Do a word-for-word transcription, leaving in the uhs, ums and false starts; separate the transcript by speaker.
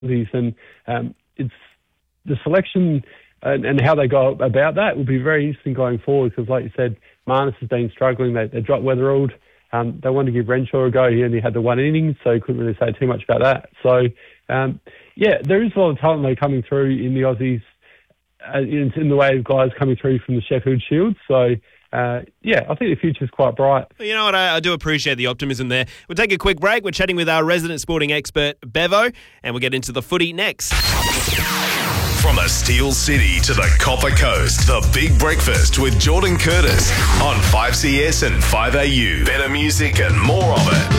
Speaker 1: Aussies, and um, it's the selection and, and how they go about that will be very interesting going forward because, like you said, Marnus has been struggling. They, they dropped Weatherald. Um, they wanted to give Renshaw a go. He only had the one inning, so couldn't really say too much about that. So, um, yeah, there is a lot of talent though coming through in the Aussies uh, in, in the way of guys coming through from the Sheffield Shield. So, uh, yeah, I think the future's quite bright.
Speaker 2: Well, you know what? I, I do appreciate the optimism there. We'll take a quick break. We're chatting with our resident sporting expert, Bevo, and we'll get into the footy next.
Speaker 3: From the Steel City to the Copper Coast, the Big Breakfast with Jordan Curtis on five C S and five A U. Better music and more of it.